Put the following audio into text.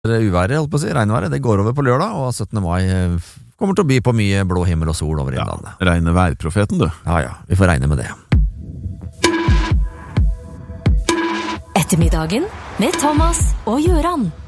uværet, holdt på å si, regnværet, det går over på lørdag, og 17. mai kommer til å by på mye blå himmel og sol over innlandet. Ja, regne værprofeten, du. Ja, vi får regne med det. Ettermiddagen med Thomas og Göran.